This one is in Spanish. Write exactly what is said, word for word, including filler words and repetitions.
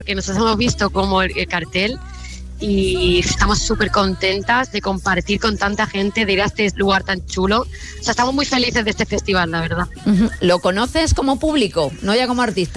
Que nosotros hemos visto como el, el cartel y estamos súper contentas de compartir con tanta gente, de ir a este lugar tan chulo. O sea, estamos muy felices de este festival, la verdad. Uh-huh. ¿Lo conoces como público, no ya como artista?